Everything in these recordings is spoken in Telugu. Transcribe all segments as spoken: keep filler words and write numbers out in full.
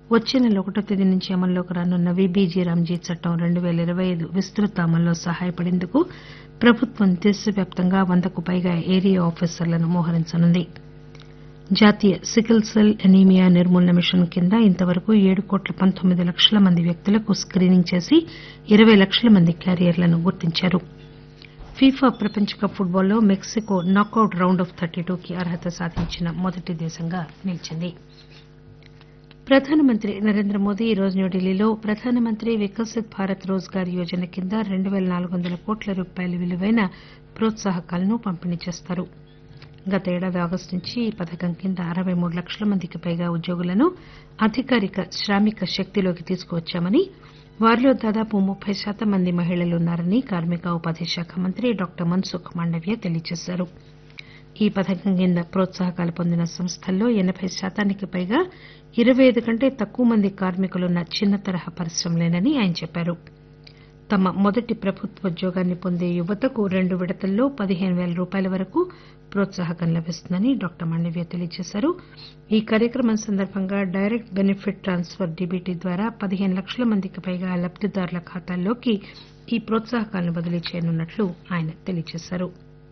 వచ్చే నెల ఒకటో తేదీ నుంచి అమల్లోకి రానున్న వీబీజీ రామ్జీ చట్టం రెండు పేల ఇరవై ఐదు విస్తృత అమల్లో సహాయపడేందుకు ప్రభుత్వం దేశవ్యాప్తంగా వందకు పైగా ఏరియా ఆఫీసర్లను మోహరించనుంది. జాతీయ సికిల్ సెల్ ఎనీమియా నిర్మూలన మిషన్ కింద ఇంతవరకు ఏడు కోట్ల పంతొమ్మిది లక్షల మంది వ్యక్తులకు స్కీనింగ్ చేసి ఇరవై లక్షల మంది క్యారియర్లను గుర్తించారు. ఫీఫా ప్రపంచ cup ఫుట్బాల్లో Mexico knockout round of thirty two కి అర్హత సాధించిన మొదటి దేశంగా నిలిచింది. ప్రధానమంత్రి నరేంద్ర మోదీ ఈరోజు న్యూఢిల్లీలో ప్రధానమంత్రి వికసిత్ భారత్ రోజ్గార్ యోజన కింద రెండు పేల నాలుగు వందల కోట్ల రూపాయల విలువైన ప్రోత్సాహకాలను పంపిణీ చేస్తారు. గత ఏడాది ఆగస్టు నుంచి ఈ పథకం కింద అరవై మూడు లక్షల మందికి పైగా ఉద్యోగులను అధికారిక శ్రామిక శక్తిలోకి తీసుకువచ్చామని, వారిలో దాదాపు ముప్పై శాతం మంది మహిళలున్నారని కార్మిక ఉపాధి శాఖ మంత్రి డాక్టర్ మన్సుఖ్ మాండవ్య తెలియజేశారు. ఈ పథకం కింద ప్రోత్సాహకాలు పొందిన సంస్థల్లో ఎనబై శాతానికి పైగా ఇరవై ఐదు కంటే తక్కువ మంది కార్మికులున్న చిన్న తరహా పరిశ్రమలేనని ఆయన చెప్పారు. తమ మొదటి ప్రభుత్వోద్యోగాన్ని పొందే యువతకు రెండు విడతల్లో పదిహేను పేల రూపాయల వరకు ప్రోత్సాహకం లభిస్తుందని డాక్టర్ మాండవ్య తెలియజేశారు. ఈ కార్యక్రమం సందర్భంగా డైరెక్ట్ బెనిఫిట్ ట్రాన్స్ఫర్ డీబీటీ ద్వారా పదిహేను లక్షల మందికి పైగా లబ్దిదారుల ఖాతాల్లోకి ఈ ప్రోత్సాహకాలను బదిలీ చేయనున్నట్లు ఆయన తెలియజేశారు.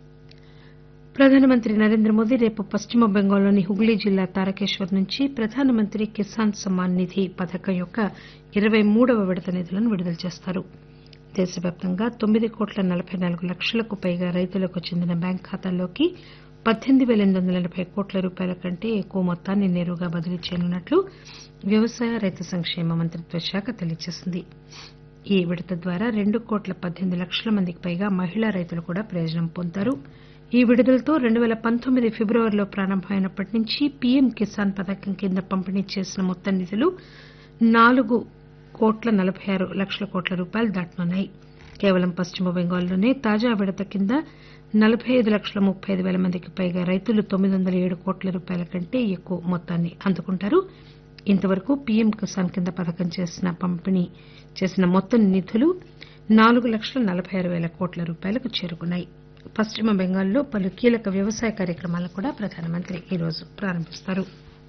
ప్రధానమంత్రి నరేంద్ర మోదీ రేపు పశ్చిమ బెంగాల్లోని హుగ్లీ జిల్లా తారకేశ్వర్ నుంచి ప్రధానమంత్రి కిసాన్ సమ్మాన్ నిధి పథకం యొక్క ఇరవై మూడవ విడత నిధులను విడుదల చేస్తారు. దేశవ్యాప్తంగా తొమ్మిది కోట్ల నలబై నాలుగు లక్షలకు పైగా రైతులకు చెందిన బ్యాంకు ఖాతాల్లోకి పద్దెనిమిది పేల ఎనిమిది వందల ఎనబై కోట్ల రూపాయల కంటే ఎక్కువ మొత్తాన్ని నేరుగా బదిలీ చేయనున్నట్లు వ్యవసాయ రైతు సంక్షేమ మంత్రిత్వ శాఖ తెలియజేసింది. ఈ విడత ద్వారా రెండు కోట్ల పద్దెనిమిది లక్షల మందికి పైగా మహిళా రైతులు కూడా ప్రయోజనం పొందుతారు. ఈ విడుదలతో రెండు పేల పంతొమ్మిది ఫిబ్రవరిలో ప్రారంభమైనప్పటి నుంచి పీఎం కిసాన్ పథకం కింద పంపిణీ చేసిన మొత్తం నిధులు నాలుగు కోట్ల నలబై ఆరు లక్షల కోట్ల రూపాయలు దాటనున్నాయి. కేవలం పశ్చిమ బెంగాల్లోనే తాజా విడత కింద నలబై ఐదు లక్షల ముప్పై ఐదు పేల మందికి పైగా రైతులు తొమ్మిది వందల ఏడు కోట్ల రూపాయల కంటే ఎక్కువ మొత్తాన్ని అందుకుంటారు. ఇంతవరకు పీఎం కిసాన్ కింద పథకం చేసిన పంపిణీ చేసిన మొత్తం నిధులు నాలుగు లక్షల నలబై ఆరు పేల కోట్ల రూపాయలకు చేరుకున్నాయి. పశ్చిమ బెంగాల్లో పలు కీలక వ్యవసాయ కార్యక్రమాలను కూడా ప్రధానమంత్రి ఈరోజు ప్రారంభిస్తారు.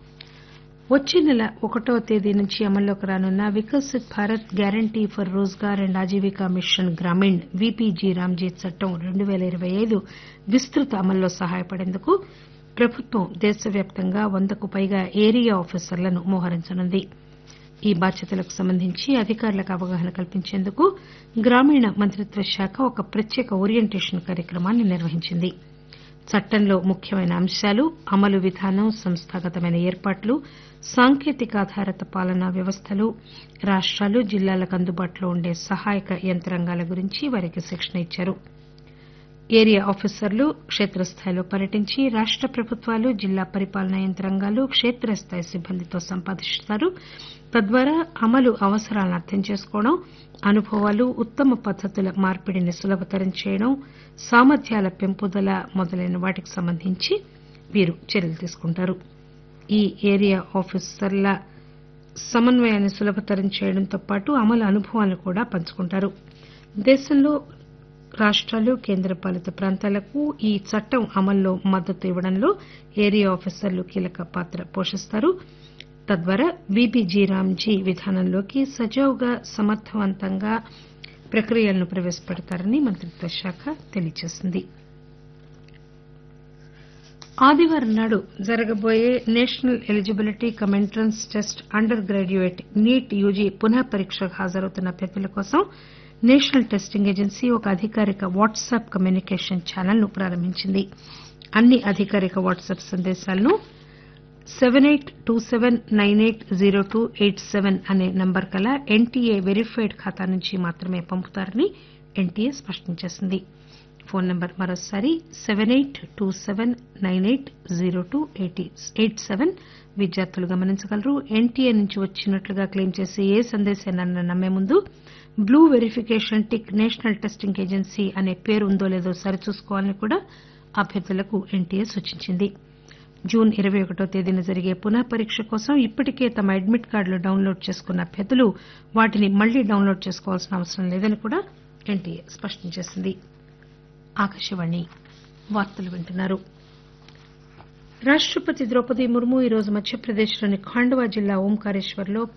వచ్చే నెల ఒకటో తేదీ నుంచి అమల్లోకి రానున్న Viksit Bharat guarantee for Rozgar and Aajeevika machine Grameen VPG Ramji చట్టం రెండు పేల ఇరవై ఐదు విస్తృత అమల్లో సహాయపడేందుకు ప్రభుత్వం దేశవ్యాప్తంగా వందకు పైగా ఏరియా ఆఫీసర్లను మోహరించనుంది. ఈ బాధ్యతలకు సంబంధించి అధికారులకు అవగాహన కల్పించేందుకు గ్రామీణ మంత్రిత్వ శాఖ ఒక ప్రత్యేక ఓరియంటేషన్ కార్యక్రమాన్ని నిర్వహించింది. చట్టంలో ముఖ్యమైన అంశాలు, అమలు విధానం, సంస్థాగతమైన ఏర్పాట్లు, సాంకేతికాధారిత పాలనా వ్యవస్థలు, రాష్టాలు, జిల్లాలకు అందుబాటులో ఉండే సహాయక యంత్రాంగాల గురించి వారికి శిక్షణ ఇచ్చారు. ఏరియా ఆఫీసర్లు కేత్రస్థాయిలో పర్యటించి రాష్ట ప్రభుత్వాలు, జిల్లా పరిపాలనా యంత్రాంగాలు, కేత్రస్థాయి సిబ్బందితో సంపాదిస్తారు. తద్వారా అమలు అవసరాలను అర్థం చేసుకోవడం, అనుభవాలు, ఉత్తమ పద్దతుల మార్పిడిని సులభతరం చేయడం, సామర్థ్యాల పెంపుదల మొదలైన వాటికి సంబంధించి వీరు చర్యలు తీసుకుంటారు. ఈ ఏరియా ఆఫీసర్ల సమన్వయాన్ని సులభతరం చేయడంతో పాటు అమలు అనుభవాలను కూడా పంచుకుంటారు. దేశంలో రాష్టాలు, కేంద్రపాలిత ప్రాంతాలకు ఈ చట్టం అమల్లో మద్దతు ఇవ్వడంలో ఏరియా ఆఫీసర్లు కీలక పాత్ర పోషిస్తారు. తద్వారా వీబీజీ రామ్జీ విధానంలోకి సజావుగా, సమర్థవంతంగా ప్రక్రియలను ప్రవేశపెడతారని మంత్రిత్వ శాఖ తెలియజేసింది. ఆదివారం నాడు జరగబోయే national eligibility cum entrance test under graduate NEET UG పునః పరీక్షకు హాజరవుతున్న అభ్యర్థుల కోసం నేషనల్ టెస్టింగ్ ఏజెన్సీ ఒక అధికారిక వాట్సాప్ కమ్యూనికేషన్ ఛానల్ ను ప్రారంభించింది. అన్ని అధికారిక వాట్సాప్ సందేశాలను seven eight two seven nine eight zero two eight seven అనే నంబర్ కల ఎన్టీఏ వెరిఫైడ్ ఖాతా నుంచి మాత్రమే పంపుతారని ఎన్టీఏ స్పష్టం చేసింది. ఫోన్ నంబర్ మరోసారి seven eight two seven nine eight zero two eight seven. విద్యార్థులు గమనించగలరు. ఎన్టీఏ నుంచి వచ్చినట్లుగా క్లెయిమ్ చేసే ఏ సందేశాన్ని నమ్మే ముందు blue verification tick national testing agency అనే పేరు ఉందో లేదో సరిచూసుకోవాలని కూడా అభ్యర్థులకు ఎన్టీఏ సూచించింది. జూన్ ఇరవై ఒకటో తేదీన జరిగే పునః పరీక్ష కోసం ఇప్పటికే తమ అడ్మిట్ కార్డులు డౌన్లోడ్ చేసుకున్న అభ్యర్థులు వాటిని మళ్లీ డౌన్లోడ్ చేసుకోవాల్సిన అవసరం లేదని కూడా ఎన్టీఏ స్పష్టం చేసింది. ఆకాశవాణి వార్తలు వింటున్నారు. రాష్టపతి ద్రౌపది ముర్ము ఈరోజు మధ్యప్రదేశ్లోని ఖాండ్వా జిల్లా ఓంకారేశ్వర్లో